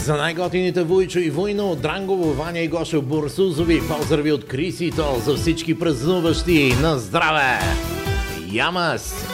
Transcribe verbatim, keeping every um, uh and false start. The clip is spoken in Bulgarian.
За най-готините Войчо и Войно, Дрангово, Ваня и Гошо Бурсузови, поздрави от Крисито за всички празнуващи. На здраве! Ямас!